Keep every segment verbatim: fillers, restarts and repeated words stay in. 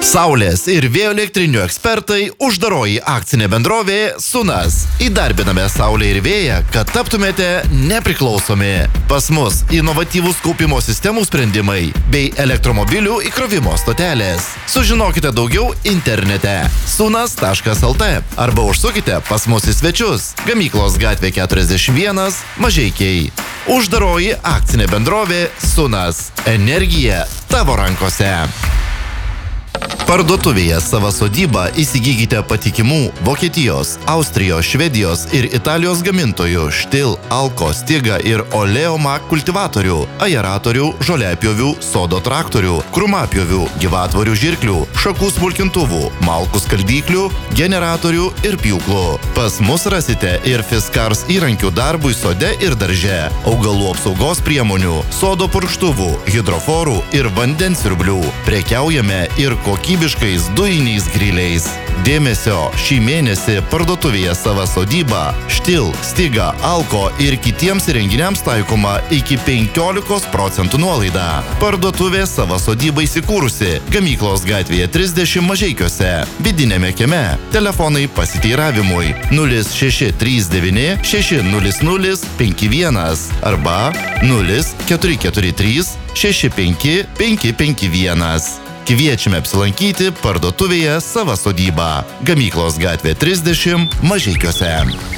Saulės ir vėjo elektrinių ekspertai, uždaroji akcinė bendrovė Sunas. Įdarbiname saulę ir vėją, kad taptumėte nepriklausomi. Pas mus inovatyvūs kaupimo sistemų sprendimai bei elektromobilių įkrovimo stotelės. Sužinokite daugiau internete sunas taškas el tė arba užsukite pas mus į svečius. Gamyklos gatvė keturiasdešimt vienas, Mažeikiai. Uždaroji akcinė bendrovė Sunas. Energija tavo rankose. Parduotuvėje Sava sodyba įsigykite patikimų Vokietijos, Austrijos, Švedijos ir Italijos gamintojų Štil, Alko, Stiga ir Oleomak kultivatorių, aeratorių, žoliapjovių, sodo traktorių, krūmapjovių, gyvatvorių žirklių, šakų smulkintuvų, malkų skaldyklių, generatorių ir pjūklų. Pas mus rasite ir Fiskars įrankių darbui sode ir darže, augalų apsaugos priemonių, sodo purkštuvų, hidroforų ir vandens siurblių. Prekiaujame ir kokybiškais dujiniais griliais. Dėmesio, šį mėnesį parduotuvėje Sava sodyba, Štil, Stiga, Alko ir kitiems renginiams taikoma iki penkiolikos procentų nuolaida. Parduotuvė Sava sodyba įsikūrusi Gamyklos gatvėje trisdešimt Mažeikiuose, vidinėme kieme. Telefonai pasiteiravimui nulis šeši trys devyni šeši nulis nulis penki vienas arba nulis keturi keturi trys šeši penki penki penki vienas. Kviečiame apsilankyti parduotuvėje Sava sodyba, Gamyklos gatvė trisdešimt Mažeikiuose.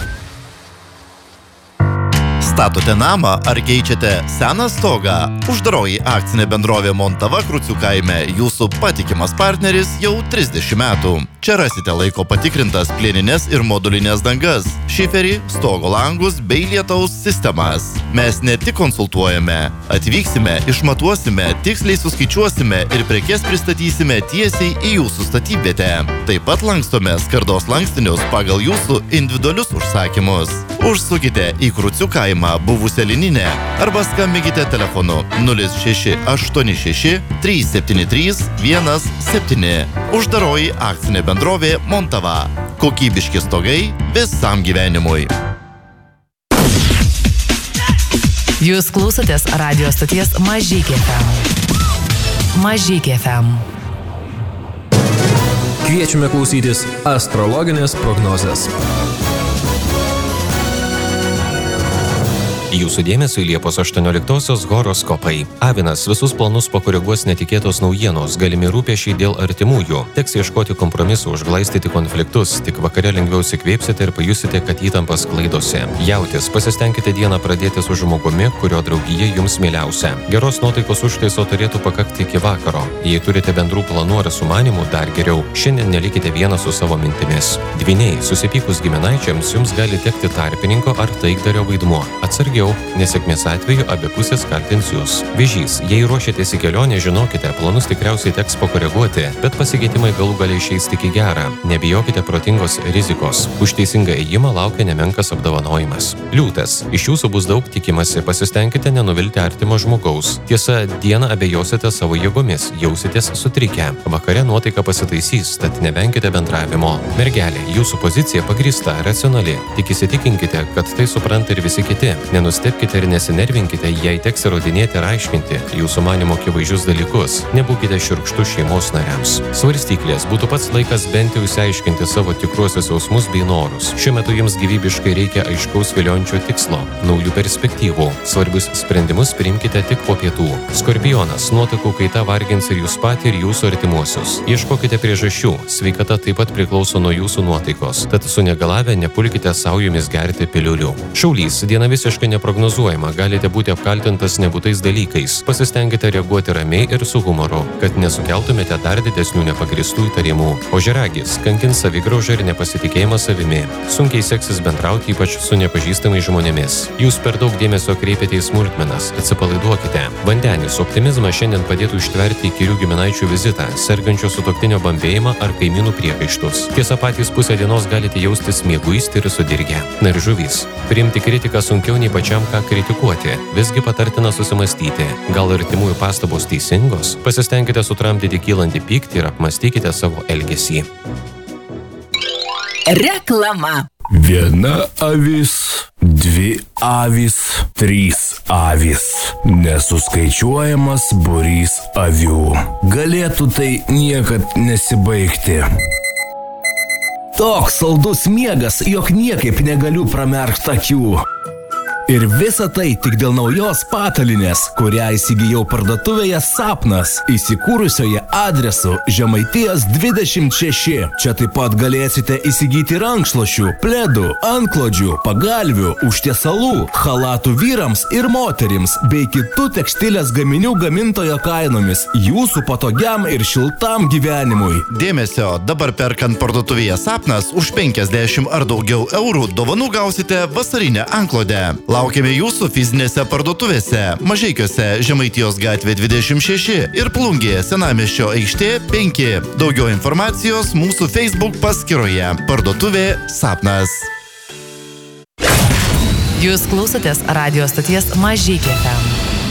Statote namą ar keičiate seną stogą? Uždaroji akcinė bendrovė Montava Krucių kaime jūsų patikimas partneris jau trisdešimt metų. Čia rasite laiko patikrintas plieninės ir modulinės dangas, šiferį, stogo langus bei lietaus sistemas. Mes ne tik konsultuojame, atvyksime, išmatuosime, tiksliai suskaičiuosime ir prekes pristatysime tiesiai į jūsų statybvietę. Taip pat lankstome skardos lankstinius pagal jūsų individualius užsakymus. Užsukite į Krucių kaimą buvusią lininę arba skambinkite telefonu nulis šeši aštuoni šeši trys septyni trys vienas septyni. Uždaroji akcinė bendrovė Montava. Kokybiški stogai visam gyvenimui. Jūs klausotės radio stoties Mažeikiai ef em. Mažeikiai ef em. Kviečiame klausytis astrologinės prognozės. Jūsų dėmesio Liepos aštuonioliktosios horoskopai. Avinas, visus planus pakoreguos netikėtos naujienos, galimi rūpesčiai dėl artimųjų. Teks ieškoti kompromisų, užglaistyti konfliktus, tik vakare lengviau įsikvėpsite ir pajusite, kad įtampas klaidosi. Jautis, pasistengkite dieną pradėti su žmogumi, kurio draugija jums mieliausia. Geros nuotaikos užtaiso turėtų pakakti iki vakaro. Jei turite bendrų planų ar sumanimų, dar geriau. Šiandien nelikite vienas su savo mintimis. Dvyniai, susipykus giminaičiams, jums gali tekti tarpininko ar taikdario vaidmuo. Atsargiau, nesėkmės atveju abi pusės kaltins jūs. Vėžys, jei ruošiatės į kelionę, žinokite, planus tikriausiai teks pakoreguoti, bet pasikeitimai galų galiai išeis tik į gerą. Nebijokite protingos rizikos. Už teisingą ėjimą laukia nemenkas apdovanojimas. Liūtas, iš jūsų bus daug tikimasi, pasistengkite nenuvilti artimo žmogaus. Tiesa, dieną abejosite savo jėgomis, jausitės sutrikę. Vakare nuotaika pasitaisys, tad nevenkite bendravimo. Mergelė, jūsų pozicija pagrįsta, racionali. Tik įsitikinkite, kad tai supranta ir visi kiti. Nenustebkite ir nesinervinkite, jei teks įrodinėti ir aiškinti jūsų manymo akivaizdžius dalykus. Nebūkite šiurkštus šeimos nariams. Svarstyklės, būtų pats laikas bent jau išsiaiškinti savo tikruosius jausmus bei norus. Šiuo metu jums gyvybiškai reikia aiškaus viliojančio tikslo, naujų perspektyvų. Svarbius sprendimus priimkite tik po pietų. Skorpionas, nuotaikų kaita vargins ir jūs patį ir jūsų artimuosius. Ieškokite priežasčių, sveikata taip pat priklauso nuo jūsų nuotaikos, tad sunegalavę nepulkite savo jumis gerti piliulių. Šaulys, diena visiškai neprognozuojama, galite būti apkaltintas nebūtais dalykais. Pasistengite reaguoti ramiai ir su humoru, kad nesukeltumėte dar didesnių nepagristų įtarimų. Ožiaragis, kankins savigraužą ir nepasitikėjimą savimi. Sunkiai seksis bendrauti, ypač su nepažįstamais žmonėmis. Jūs per daug dėmesio kreipiate į smulkmenas, atsipalaiduokite. Vandenis, optimizmas šiandien padėtų ištverti įkyrių giminaičių vizitą, sergančio sutuoktinio bambėjimą ar kaimynų priekaištus. Tiesa, patys pusę dienos galite jaustis mieguisti ir sudirgę. Na ir žuvys, priimti kritiką sunkiau nei pačiam ką kritikuoti. Visgi patartina susimastyti. Gal artimųjų pastabos teisingos? Pasistengkite sutramdyti kylantį pyktį ir apmastykite savo elgesį. Reklama. Viena avis, dvi Dvi avys, trys avys. Nesuskaičiuojamas būrys avių. Galėtų tai niekad nesibaigti. Toks saldus miegas, jog niekaip negaliu pramerkti akių. Ir visa tai tik dėl naujos patalinės, kurią įsigijau parduotuvėje Sapnas, įsikūrusioje adresu Žemaitijos dvidešimt šeši. Čia taip pat galėsite įsigyti rankšluosčių, pledų, antklodžių, pagalvių, užtiesalų, chalatų vyrams ir moterims, bei kitų tekstilės gaminių gamintojo kainomis, jūsų patogiam ir šiltam gyvenimui. Dėmesio, dabar perkant parduotuvėje Sapnas už penkiasdešimt ar daugiau eurų dovanų gausite vasarinę antklodę. Laukiame jūsų fizinėse parduotuvėse Mažeikiuose Žemaitijos gatvė dvidešimt šeši ir Plungėje Senamiesčio aikštė penki. Daugiau informacijos mūsų Facebook paskyroje. Parduotuvė Sapnas. Jūs klausotės radio stoties Mažeikiai F M.